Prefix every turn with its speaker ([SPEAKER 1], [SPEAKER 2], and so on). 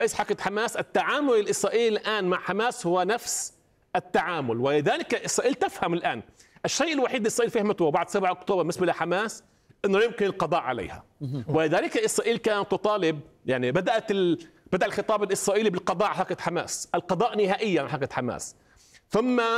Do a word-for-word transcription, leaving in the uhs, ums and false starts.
[SPEAKER 1] رئيس حركة حماس التعامل الإسرائيلي الآن مع حماس هو نفس التعامل، ولذلك إسرائيل تفهم الآن. الشيء الوحيد اللي إسرائيل فهمته بعد سبعة أكتوبر بالنسبة لحماس أنه يمكن القضاء عليها، ولذلك إسرائيل كانت تطالب، يعني بدأت ال... بدأ الخطاب الإسرائيلي بالقضاء على حركة حماس، القضاء نهائيا على حركة حماس، ثم